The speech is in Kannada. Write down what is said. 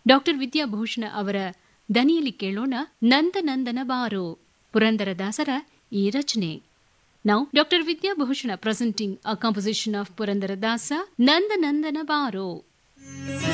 ಡಾಕ್ಟರ್ ವಿದ್ಯಾಭೂಷಣ ಅವರ ದನಿಯಲ್ಲಿ ಕೇಳೋಣ ನಂದ ನಂದನ ಬಾರೋ, ಪುರಂದರದಾಸರ ಈ ರಚನೆ. Now, Dr. Vidyabhushana presenting a composition of Purandaradasa, Nanda Nandana Baro.